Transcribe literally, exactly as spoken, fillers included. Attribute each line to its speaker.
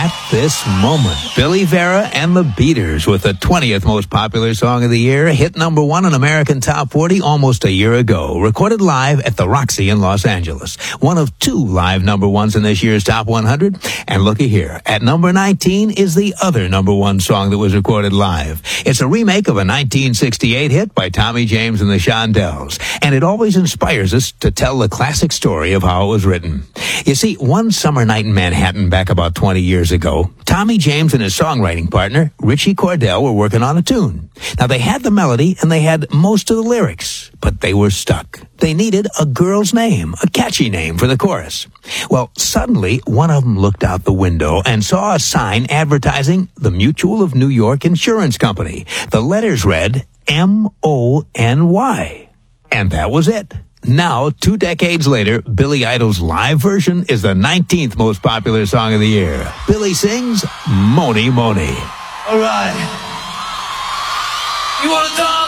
Speaker 1: at this moment. Billy Vera and the Beaters with the twentieth most popular song of the year, hit number one on American Top forty almost a year ago. Recorded live at the Roxy in Los Angeles. One of two live number ones in this year's Top one hundred. And looky here, at number nineteen is the other number one song that was recorded live. It's a remake of a nineteen sixty-eight hit by Tommy James and the Shondells. And it always inspires us to tell the classic story of how it was written. You see, one summer night in Manhattan back about twenty years ago, Tommy James and his songwriting partner, Richie Cordell, were working on a tune. Now, they had the melody and they had most of the lyrics, but they were stuck. They needed a girl's name, a catchy name for the chorus. Well, suddenly, one of them looked out the window and saw a sign advertising the Mutual of New York Insurance Company. The letters read M O N Y. And that was it. Now, two decades later, Billy Idol's live version is the nineteenth most popular song of the year. Billy sings Mony Mony.
Speaker 2: All right. You want to dance?